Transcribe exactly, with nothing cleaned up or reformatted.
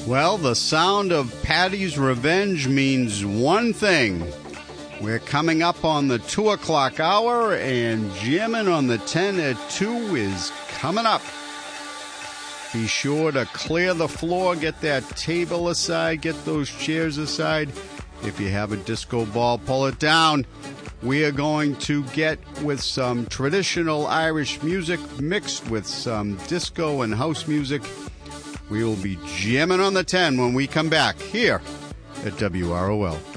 Well, the sound of Patty's Revenge means one thing. We're coming up on the two o'clock hour, and jamming on the ten at two is coming up. Be sure to clear the floor, get that table aside, get those chairs aside. If you have a disco ball, pull it down. We are going to get with some traditional Irish music mixed with some disco and house music. We will be jamming on the ten when we come back here at W R O L.